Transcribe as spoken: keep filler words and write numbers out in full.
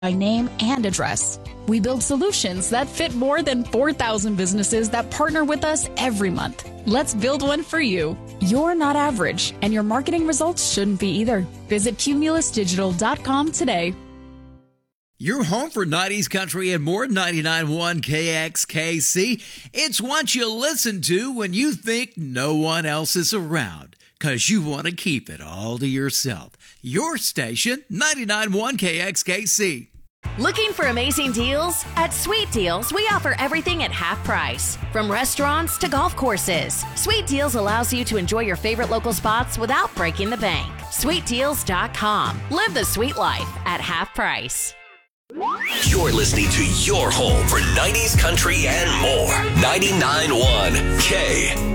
by name and address. We build solutions that fit more than four thousand businesses that partner with us every month. Let's build one for you. You're not average, and your marketing results shouldn't be either. Visit cumulus digital dot com today. You're home for nineties country and more. Ninety-nine point one K X K C. It's what you listen to when you think no one else is around, because you want to keep it all to yourself. Your station, ninety-nine point one K X K C. Looking for amazing deals? At Sweet Deals, we offer everything at half price. From restaurants to golf courses, Sweet Deals allows you to enjoy your favorite local spots without breaking the bank. sweet deals dot com. Live the sweet life at half price. You're listening to your home for nineties country and more. ninety-nine point one K